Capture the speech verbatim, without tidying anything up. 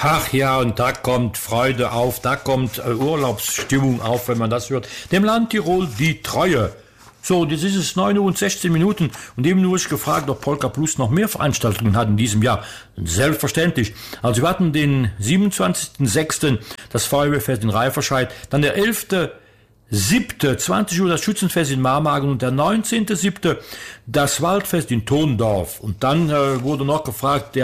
Ach ja, und da kommt Freude auf, da kommt äh, Urlaubsstimmung auf, wenn man das hört. Dem Land Tirol die Treue. So, jetzt ist es neun Uhr und sechzehn Minuten und eben nur ist gefragt, ob Polka Plus noch mehr Veranstaltungen hat in diesem Jahr. Selbstverständlich. Also wir hatten den siebenundzwanzigsten sechsten das Feuerwehrfest in Reiferscheid, dann der elften siebten zwanzig Uhr das Schützenfest in Marmagen und der neunzehnten siebten das Waldfest in Thondorf. Und dann äh, wurde noch gefragt, der